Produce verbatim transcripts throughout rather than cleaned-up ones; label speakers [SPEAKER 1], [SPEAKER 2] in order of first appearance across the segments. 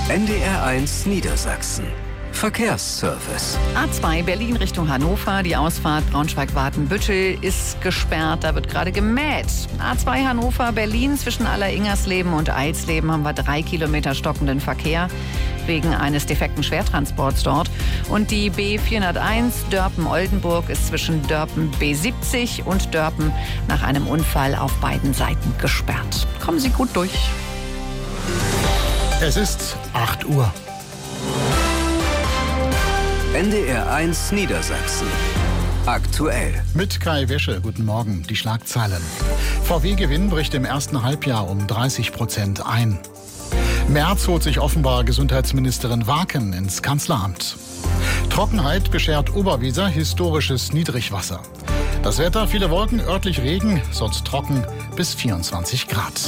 [SPEAKER 1] N D R eins Niedersachsen. Verkehrsservice.
[SPEAKER 2] A zwei Berlin Richtung Hannover. Die Ausfahrt Braunschweig-Wartenbüttel ist gesperrt. Da wird gerade gemäht. A zwei Hannover Berlin zwischen Aller-Ingersleben und Eilsleben haben wir drei Kilometer stockenden Verkehr wegen eines defekten Schwertransports dort. Und die B vierhunderteins Dörpen-Oldenburg ist zwischen Dörpen B siebzig und Dörpen nach einem Unfall auf beiden Seiten gesperrt. Kommen Sie gut durch.
[SPEAKER 3] Es ist acht Uhr.
[SPEAKER 1] N D R eins Niedersachsen. Aktuell.
[SPEAKER 3] Mit Kai Wäsche, guten Morgen. Die Schlagzeilen. V W-Gewinn bricht im ersten Halbjahr um dreißig Prozent ein. Merz holt sich offenbar Gesundheitsministerin Waken ins Kanzleramt. Trockenheit beschert Oberweser historisches Niedrigwasser. Das Wetter, viele Wolken, örtlich Regen, sonst trocken bis vierundzwanzig Grad.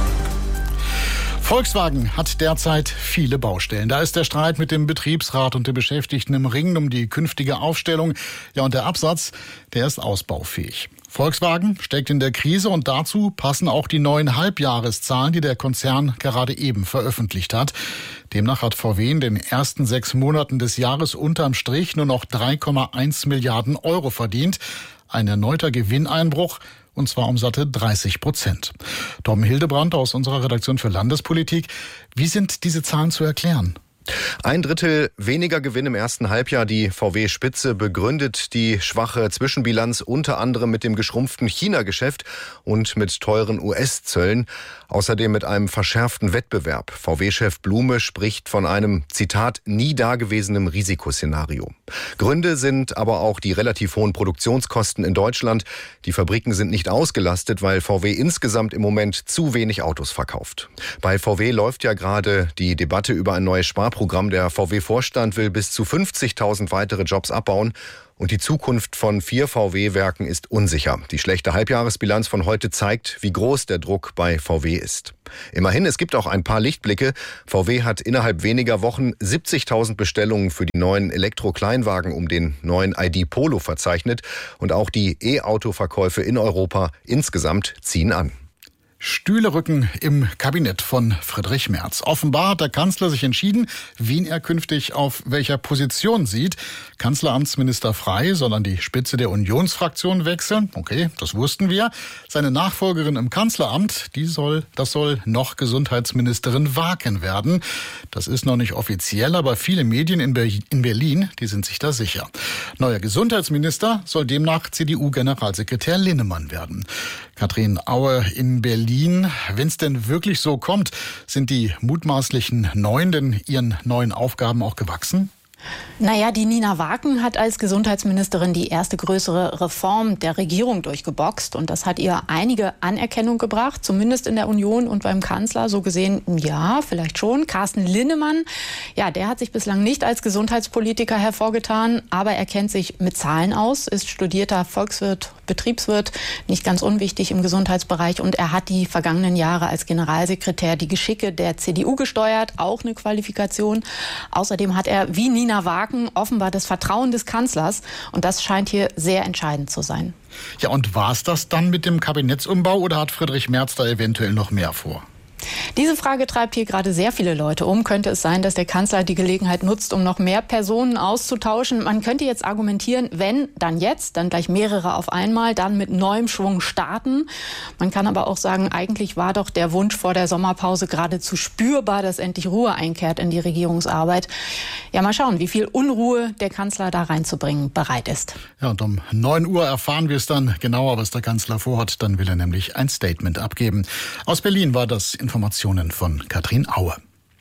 [SPEAKER 3] Volkswagen hat derzeit viele Baustellen. Da ist der Streit mit dem Betriebsrat und den Beschäftigten im Ringen um die künftige Aufstellung. Ja, und der Absatz, der ist ausbaufähig. Volkswagen steckt in der Krise und dazu passen auch die neuen Halbjahreszahlen, die der Konzern gerade eben veröffentlicht hat. Demnach hat V W in den ersten sechs Monaten des Jahres unterm Strich nur noch drei Komma eins Milliarden Euro verdient. Ein erneuter Gewinneinbruch. Und zwar um satte dreißig Prozent. Tom Hildebrand aus unserer Redaktion für Landespolitik. Wie sind diese Zahlen zu erklären?
[SPEAKER 4] Ein Drittel weniger Gewinn im ersten Halbjahr. Die V W-Spitze begründet die schwache Zwischenbilanz unter anderem mit dem geschrumpften China-Geschäft und mit teuren U S-Zöllen. Außerdem mit einem verschärften Wettbewerb. V W-Chef Blume spricht von einem, Zitat, nie dagewesenem Risikoszenario. Gründe sind aber auch die relativ hohen Produktionskosten in Deutschland. Die Fabriken sind nicht ausgelastet, weil V W insgesamt im Moment zu wenig Autos verkauft. Bei V W läuft ja gerade die Debatte über ein neues Sparprogramm. Der V W-Vorstand will bis zu fünfzigtausend weitere Jobs abbauen. Und die Zukunft von vier V W-Werken ist unsicher. Die schlechte Halbjahresbilanz von heute zeigt, wie groß der Druck bei V W ist. Immerhin, es gibt auch ein paar Lichtblicke. V W hat innerhalb weniger Wochen siebzigtausend Bestellungen für die neuen Elektro-Kleinwagen um den neuen I D Polo verzeichnet. Und auch die E-Auto-Verkäufe in Europa insgesamt ziehen an.
[SPEAKER 3] Stühle rücken im Kabinett von Friedrich Merz. Offenbar hat der Kanzler sich entschieden, wen er künftig auf welcher Position sieht. Kanzleramtsminister Frey soll an die Spitze der Unionsfraktion wechseln. Okay, das wussten wir. Seine Nachfolgerin im Kanzleramt, die soll, das soll noch Gesundheitsministerin Waken werden. Das ist noch nicht offiziell, aber viele Medien in Berlin, die sind sich da sicher. Neuer Gesundheitsminister soll demnach C D U-Generalsekretär Linnemann werden. Katrin Aue in Berlin. Wenn es denn wirklich so kommt, sind die mutmaßlichen Neuen denn ihren neuen Aufgaben auch gewachsen?
[SPEAKER 5] Naja, die Nina Waken hat als Gesundheitsministerin die erste größere Reform der Regierung durchgeboxt. Und das hat ihr einige Anerkennung gebracht, zumindest in der Union und beim Kanzler. So gesehen, ja, vielleicht schon. Carsten Linnemann, ja, der hat sich bislang nicht als Gesundheitspolitiker hervorgetan, aber er kennt sich mit Zahlen aus, ist studierter Volkswirt, Betriebswirt, nicht ganz unwichtig im Gesundheitsbereich. Und er hat die vergangenen Jahre als Generalsekretär die Geschicke der C D U gesteuert, auch eine Qualifikation. Außerdem hat er, wie Nina Waken, offenbar das Vertrauen des Kanzlers. Und das scheint hier sehr entscheidend zu sein.
[SPEAKER 3] Ja, und war es das dann mit dem Kabinettsumbau oder hat Friedrich Merz da eventuell noch mehr vor?
[SPEAKER 5] Diese Frage treibt hier gerade sehr viele Leute um. Könnte es sein, dass der Kanzler die Gelegenheit nutzt, um noch mehr Personen auszutauschen? Man könnte jetzt argumentieren, wenn, dann jetzt, dann gleich mehrere auf einmal, dann mit neuem Schwung starten. Man kann aber auch sagen, eigentlich war doch der Wunsch vor der Sommerpause geradezu spürbar, dass endlich Ruhe einkehrt in die Regierungsarbeit. Ja, mal schauen, wie viel Unruhe der Kanzler da reinzubringen bereit ist.
[SPEAKER 3] Ja, und um neun Uhr erfahren wir es dann genauer, was der Kanzler vorhat. Dann will er nämlich ein Statement abgeben. Aus Berlin war das Informationen von Katrin Aue.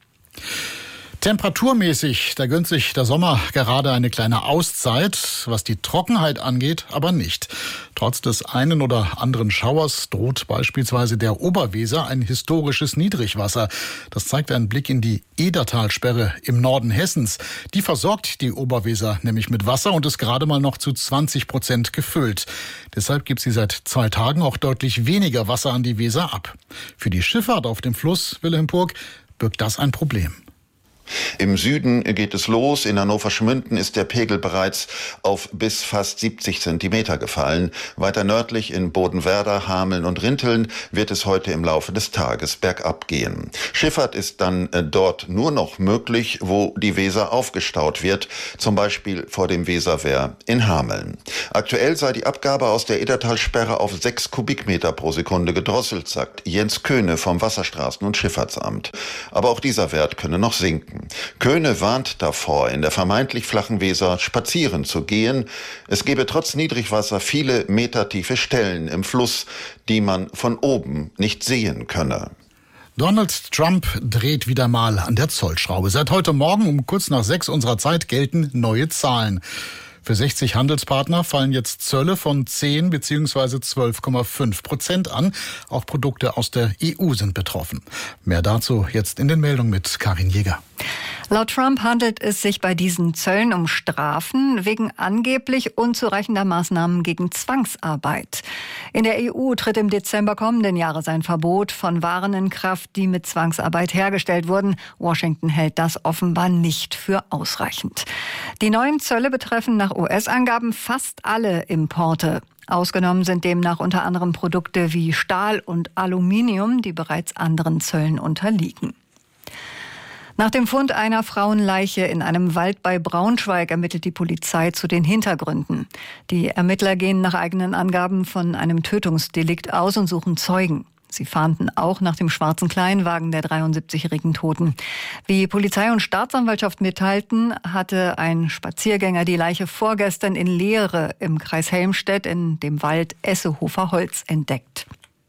[SPEAKER 3] Temperaturmäßig, da gönnt sich der Sommer gerade eine kleine Auszeit, was die Trockenheit angeht, aber nicht. Trotz des einen oder anderen Schauers droht beispielsweise der Oberweser ein historisches Niedrigwasser. Das zeigt ein Blick in die Edertalsperre im Norden Hessens. Die versorgt die Oberweser nämlich mit Wasser und ist gerade mal noch zu zwanzig Prozent gefüllt. Deshalb gibt sie seit zwei Tagen auch deutlich weniger Wasser an die Weser ab. Für die Schifffahrt auf dem Fluss Wilhelmburg birgt das ein Problem.
[SPEAKER 6] Im Süden geht es los. In Hannover-Schmünden ist der Pegel bereits auf bis fast siebzig Zentimeter gefallen. Weiter nördlich in Bodenwerder, Hameln und Rinteln wird es heute im Laufe des Tages bergab gehen. Schifffahrt ist dann dort nur noch möglich, wo die Weser aufgestaut wird, zum Beispiel vor dem Weserwehr in Hameln. Aktuell sei die Abgabe aus der Iddertalsperre auf sechs Kubikmeter pro Sekunde gedrosselt, sagt Jens Köhne vom Wasserstraßen- und Schifffahrtsamt. Aber auch dieser Wert könne noch sinken. Köhne warnt davor, in der vermeintlich flachen Weser spazieren zu gehen. Es gebe trotz Niedrigwasser viele metertiefe Stellen im Fluss, die man von oben nicht sehen könne.
[SPEAKER 3] Donald Trump dreht wieder mal an der Zollschraube. Seit heute Morgen um kurz nach sechs unserer Zeit gelten neue Zahlen. Für sechzig Handelspartner fallen jetzt Zölle von zehn bzw. zwölf Komma fünf Prozent an. Auch Produkte aus der E U sind betroffen. Mehr dazu jetzt in den Meldungen mit Karin Jäger.
[SPEAKER 2] Laut Trump handelt es sich bei diesen Zöllen um Strafen wegen angeblich unzureichender Maßnahmen gegen Zwangsarbeit. In der E U tritt im Dezember kommenden Jahres ein Verbot von Waren in Kraft, die mit Zwangsarbeit hergestellt wurden. Washington hält das offenbar nicht für ausreichend. Die neuen Zölle betreffen nach U S-Angaben fast alle Importe. Ausgenommen sind demnach unter anderem Produkte wie Stahl und Aluminium, die bereits anderen Zöllen unterliegen. Nach dem Fund einer Frauenleiche in einem Wald bei Braunschweig ermittelt die Polizei zu den Hintergründen. Die Ermittler gehen nach eigenen Angaben von einem Tötungsdelikt aus und suchen Zeugen. Sie fahnden auch nach dem schwarzen Kleinwagen der dreiundsiebzigjährigen Toten. Wie Polizei und Staatsanwaltschaft mitteilten, hatte ein Spaziergänger die Leiche vorgestern in Lehre im Kreis Helmstedt in dem Wald Essehofer Holz entdeckt.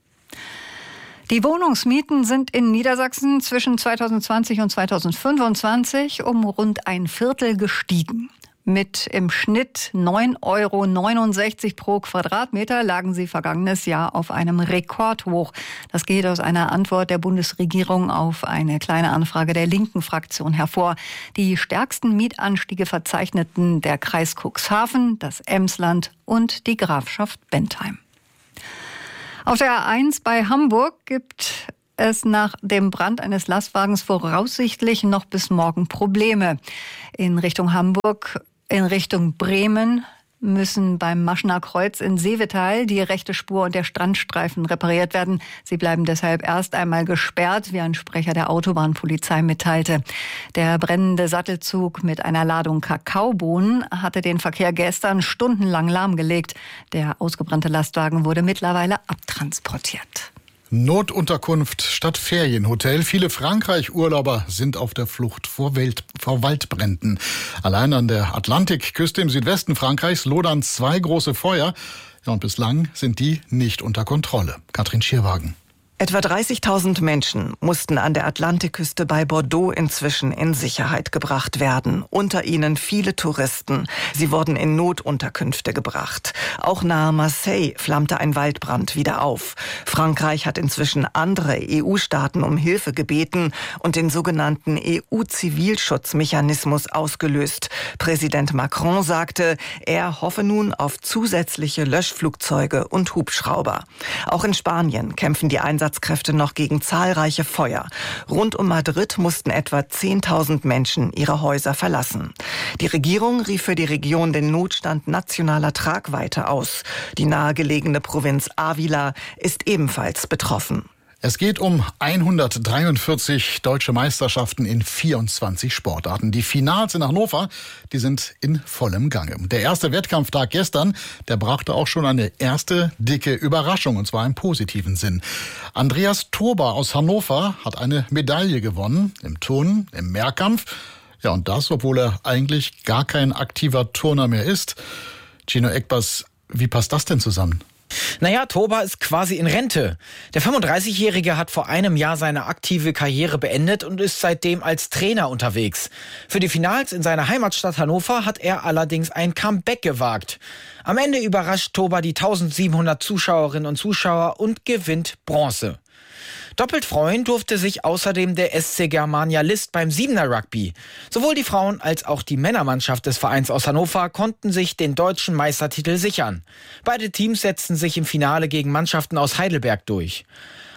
[SPEAKER 2] Die Wohnungsmieten sind in Niedersachsen zwischen zweitausendzwanzig und zweitausendfünfundzwanzig um rund ein Viertel gestiegen. Mit im Schnitt neun Euro neunundsechzig pro Quadratmeter lagen sie vergangenes Jahr auf einem Rekordhoch. Das geht aus einer Antwort der Bundesregierung auf eine kleine Anfrage der linken Fraktion hervor. Die stärksten Mietanstiege verzeichneten der Kreis Cuxhaven, das Emsland und die Grafschaft Bentheim. Auf der A eins bei Hamburg gibt es nach dem Brand eines Lastwagens voraussichtlich noch bis morgen Probleme. In Richtung Hamburg, in Richtung Bremen müssen beim Maschener Kreuz in Seevetal die rechte Spur und der Strandstreifen repariert werden. Sie bleiben deshalb erst einmal gesperrt, wie ein Sprecher der Autobahnpolizei mitteilte. Der brennende Sattelzug mit einer Ladung Kakaobohnen hatte den Verkehr gestern stundenlang lahmgelegt. Der ausgebrannte Lastwagen wurde mittlerweile abtransportiert.
[SPEAKER 3] Notunterkunft statt Ferienhotel. Viele Frankreich-Urlauber sind auf der Flucht vor, Welt, vor Waldbränden. Allein an der Atlantikküste im Südwesten Frankreichs lodern zwei große Feuer. Ja, und bislang sind die nicht unter Kontrolle. Katrin Schierwagen.
[SPEAKER 7] Etwa dreißigtausend Menschen mussten an der Atlantikküste bei Bordeaux inzwischen in Sicherheit gebracht werden. Unter ihnen viele Touristen. Sie wurden in Notunterkünfte gebracht. Auch nahe Marseille flammte ein Waldbrand wieder auf. Frankreich hat inzwischen andere E U-Staaten um Hilfe gebeten und den sogenannten E U-Zivilschutzmechanismus ausgelöst. Präsident Macron sagte, er hoffe nun auf zusätzliche Löschflugzeuge und Hubschrauber. Auch in Spanien kämpfen die Einsatzkräfte noch gegen zahlreiche Feuer. Rund um Madrid mussten etwa zehntausend Menschen ihre Häuser verlassen. Die Regierung rief für die Region den Notstand nationaler Tragweite aus. Die nahegelegene Provinz Ávila ist ebenfalls betroffen.
[SPEAKER 3] Es geht um hundertdreiundvierzig deutsche Meisterschaften in vierundzwanzig Sportarten. Die Finals in Hannover, die sind in vollem Gange. Der erste Wettkampftag gestern, der brachte auch schon eine erste dicke Überraschung, und zwar im positiven Sinn. Andreas Turba aus Hannover hat eine Medaille gewonnen, im Turnen, im Mehrkampf. Ja, und das, obwohl er eigentlich gar kein aktiver Turner mehr ist. Gino Eckbers, wie passt das denn zusammen?
[SPEAKER 8] Naja, Turba ist quasi in Rente. Der fünfunddreißigjährige hat vor einem Jahr seine aktive Karriere beendet und ist seitdem als Trainer unterwegs. Für die Finals in seiner Heimatstadt Hannover hat er allerdings ein Comeback gewagt. Am Ende überrascht Turba die eintausendsiebenhundert Zuschauerinnen und Zuschauer und gewinnt Bronze. Doppelt freuen durfte sich außerdem der S C Germania List beim Siebener Rugby. Sowohl die Frauen- als auch die Männermannschaft des Vereins aus Hannover konnten sich den deutschen Meistertitel sichern. Beide Teams setzten sich im Finale gegen Mannschaften aus Heidelberg durch.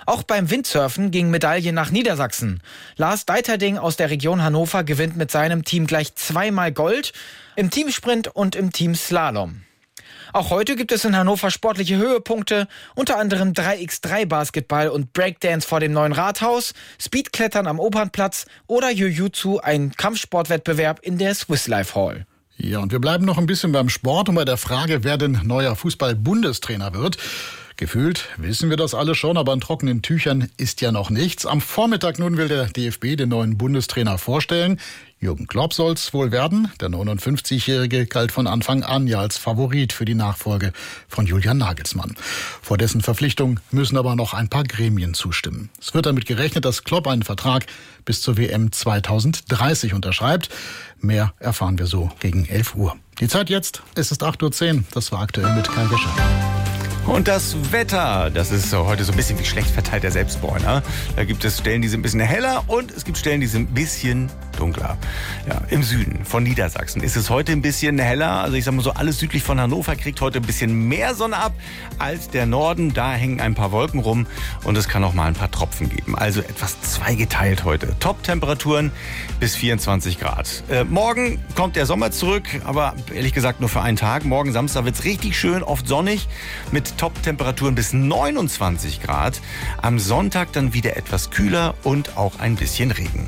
[SPEAKER 8] Auch beim Windsurfen ging Medaille nach Niedersachsen. Lars Deiterding aus der Region Hannover gewinnt mit seinem Team gleich zweimal Gold, im Teamsprint und im Teamslalom. Auch heute gibt es in Hannover sportliche Höhepunkte, unter anderem drei gegen drei Basketball und Breakdance vor dem neuen Rathaus, Speedklettern am Opernplatz oder Jiu-Jitsu, ein Kampfsportwettbewerb in der Swiss Life Hall.
[SPEAKER 3] Ja, und wir bleiben noch ein bisschen beim Sport und bei der Frage, wer denn neuer Fußball-Bundestrainer wird. Gefühlt wissen wir das alle schon, aber in trockenen Tüchern ist ja noch nichts. Am Vormittag nun will der D F B den neuen Bundestrainer vorstellen. Jürgen Klopp soll's wohl werden. Der neunundfünfzigjährige galt von Anfang an ja als Favorit für die Nachfolge von Julian Nagelsmann. Vor dessen Verpflichtung müssen aber noch ein paar Gremien zustimmen. Es wird damit gerechnet, dass Klopp einen Vertrag bis zur W M zweitausenddreißig unterschreibt. Mehr erfahren wir so gegen elf Uhr. Die Zeit jetzt, es ist acht Uhr zehn. Das war aktuell mit Kai Wischer.
[SPEAKER 9] Und das Wetter, das ist heute so ein bisschen wie schlecht verteilter Selbstbräuner. Da gibt es Stellen, die sind ein bisschen heller und es gibt Stellen, die sind ein bisschen dunkler. Ja, im Süden von Niedersachsen ist es heute ein bisschen heller. Also ich sag mal so, alles südlich von Hannover kriegt heute ein bisschen mehr Sonne ab als der Norden. Da hängen ein paar Wolken rum und es kann auch mal ein paar Tropfen geben. Also etwas zweigeteilt heute. Top-Temperaturen bis vierundzwanzig Grad. Äh, morgen kommt der Sommer zurück, aber ehrlich gesagt nur für einen Tag. Morgen Samstag wird es richtig schön, oft sonnig mit Top-Temperaturen bis neunundzwanzig Grad. Am Sonntag dann wieder etwas kühler und auch ein bisschen Regen.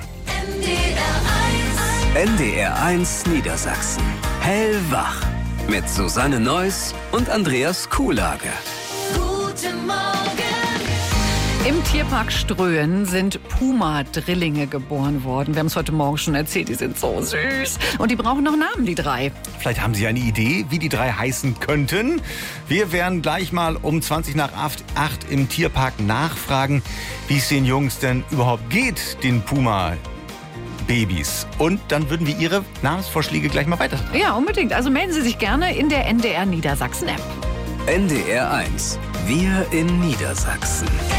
[SPEAKER 1] N D R eins Niedersachsen. Hellwach. Mit Susanne Neuss und Andreas Kuhlage.
[SPEAKER 2] Guten Morgen. Im Tierpark Ströhen sind Puma-Drillinge geboren worden. Wir haben es heute Morgen schon erzählt, die sind so süß. Und die brauchen noch Namen, die drei.
[SPEAKER 9] Vielleicht haben Sie eine Idee, wie die drei heißen könnten. Wir werden gleich mal um zwanzig nach acht im Tierpark nachfragen, wie es den Jungs denn überhaupt geht, den Puma-Babys. Und dann würden wir Ihre Namensvorschläge gleich mal weiter.
[SPEAKER 2] Ja, unbedingt. Also melden Sie sich gerne in der N D R Niedersachsen-App.
[SPEAKER 1] N D R eins. Wir in Niedersachsen.